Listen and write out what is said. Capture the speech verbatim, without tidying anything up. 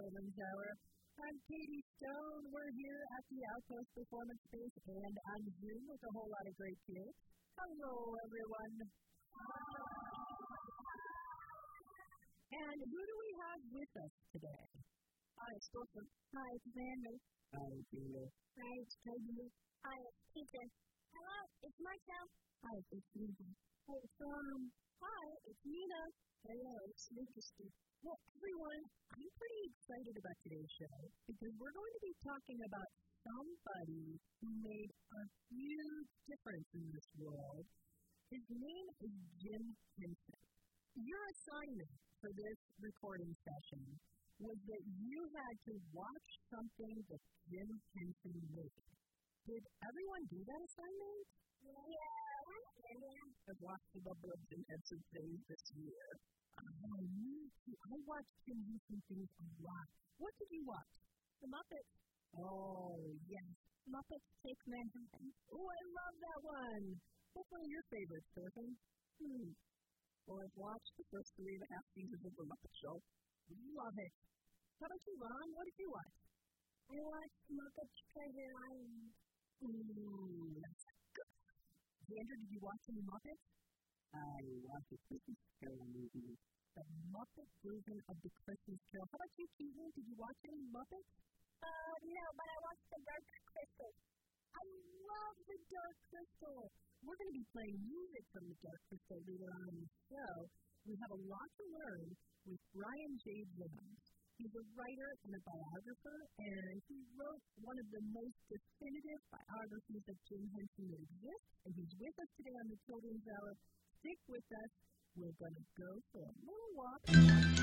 Children's Hour. I'm Katie Stone. We're here at the Outpost Performance Space and on Zoom with a whole lot of great kids. Hello, everyone. And who do we have with us today? Hi, it's Stephen. Hi, it's Xander. Hi, it's Peter. Hi, it's Toby. Hi, it's Peter. Hello, it's Marcel. Hi, it's Susan. Hi, it's um. Hi, it's Nina. Hello, it's Lucas. Well, everyone, I'm pretty excited about today's show because we're going to be talking about somebody who made a huge difference in this world. His name is Jim Henson. Your assignment for this recording session was that you had to watch something that Jim Henson made. Did everyone do that assignment? Yeah. I've watched a couple of Jim Henson things this year. Oh, me too. I watched Jim Henson things a lot. What did you watch? The Muppets. Oh, yes. Muppets Take Manhattan. Oh, I love that one. What's one of your favorites, Stephen? Hmm. Well, I've watched the first three and a half seasons of The Muppet Show. Love it. How about you, Ron? What did you watch? I watched Muppets Treasure Island. Ooh, that's good. Xander, did you watch any Muppets? I watched the Christmas Carol movie. The Muppet version of the Christmas Carol. How about you, Keaton? Did you watch any Muppets? Uh, no, but I watched The Dark Crystal. I love The Dark Crystal. We're going to be playing music from The Dark Crystal later on in the show. We have a lot to learn with Brian J. Jones. He's a writer and a biographer, and he wrote one of the most definitive biographies of Jim Henson that exists, and he's with us today on the Children's Hour. Stick with us. We're going to go for a little walk.